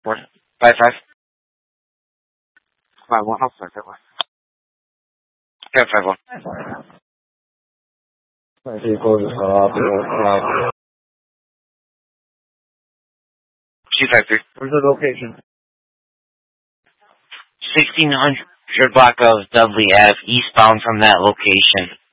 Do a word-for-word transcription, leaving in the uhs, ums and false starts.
Four, five, five. Five, one. Oh, sorry, five, one. Yeah, five, one. My vehicle is cut off. Uh, Two, five, three. where's the location? sixteen hundred block of Dudley Ave, eastbound from that location.